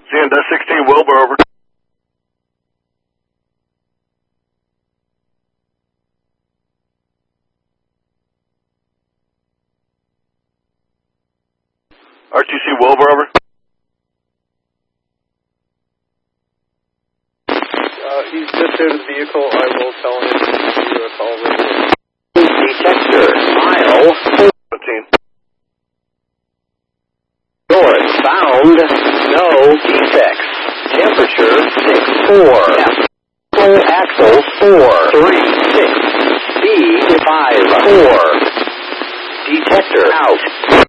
CN 16 Wilbur over. RTC Wilbur over. He's just out of the vehicle. I will tell him to give you a call right away. Detector, mile 17. north, bound, no defects. Temperature 64. Full axle 436. Speed 54. Detector out.